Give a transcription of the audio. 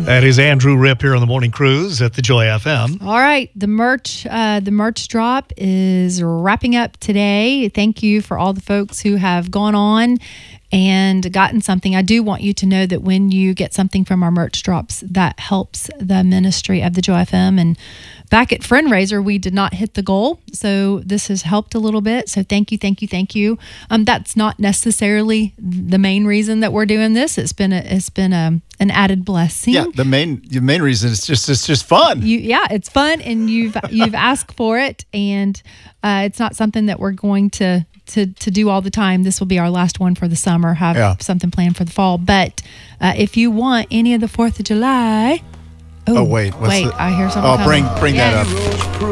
That is Andrew Ripp here on the Morning Cruise at the Joy FM. All right, the merch drop is wrapping up today. Thank you for all the folks who have gone on and gotten something. I do want you to know that when you get something from our merch drops, that helps the ministry of the Joy FM. And back at Friendraiser, we did not hit the goal, so this has helped a little bit. So thank you. That's not necessarily the main reason that we're doing this. It's been an added blessing. Yeah, the main reason is it's just fun. It's fun, and you've asked for it, and it's not something that we're going to do all the time. This will be our last one for the summer. Have something planned for the fall. But if you want any of the 4th of July, wait, I hear something. Bring that up.